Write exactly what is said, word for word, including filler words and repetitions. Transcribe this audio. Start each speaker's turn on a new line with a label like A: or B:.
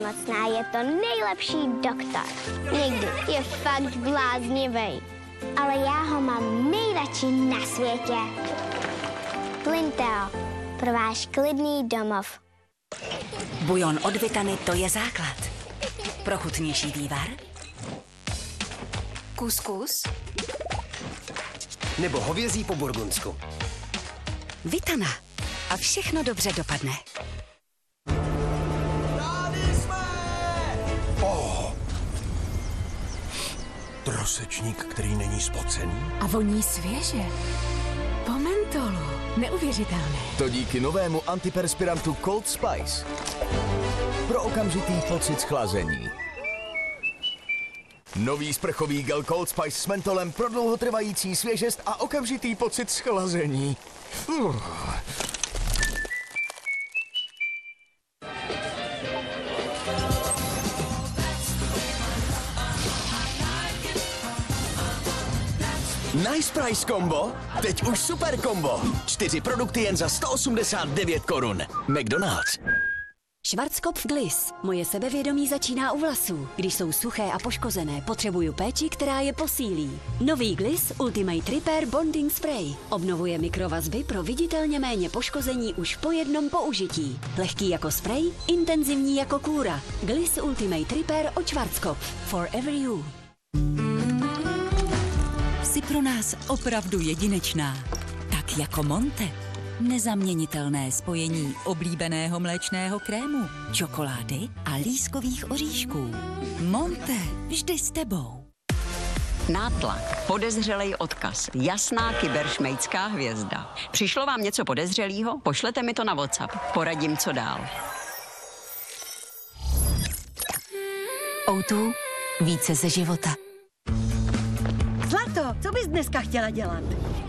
A: Mocná je to nejlepší doktor. Někdy je fakt bláznivý. Ale já ho mám nejradši na světě. Flinteo, pro váš klidný domov.
B: Bujon od Vitany, to je základ. Pro chutnější vývar? Kuskus?
C: Nebo hovězí po burgundsku.
B: Vitana. A všechno dobře dopadne.
C: Oh. Trosečník, který není spocený.
D: A voní svěže. Po mentolu. Neuvěřitelné.
E: To díky novému antiperspirantu Cold Spice. Pro okamžitý pocit schlazení. Nový sprchový gel Cold Spice s mentolem pro dlouhotrvající svěžest a okamžitý pocit schlazení. Uh. Nice Price Combo, teď už super combo. Čtyři produkty jen za sto osmdesát devět korun. McDonald's.
B: Schwarzkopf Gliss. Moje sebevědomí začíná u vlasů. Když jsou suché a poškozené, potřebuju péči, která je posílí. Nový Gliss Ultimate Repair Bonding Spray. Obnovuje mikrovazby pro viditelně méně poškození už po jednom použití. Lehký jako spray, intenzivní jako kůra. Gliss Ultimate Repair od Schwarzkopf. Forever you.
F: Jsi pro nás opravdu jedinečná. Tak jako Monte. Nezaměnitelné spojení oblíbeného mléčného krému, čokolády a lískových oříšků. Monte, vždy s tebou.
G: Nátlak, podezřelej odkaz, jasná kyberšmejdská hvězda. Přišlo vám něco podezřelého? Pošlete mi to na WhatsApp. Poradím, co dál.
D: ó dva. Více ze života.
H: Zlato, co bys dneska chtěla dělat?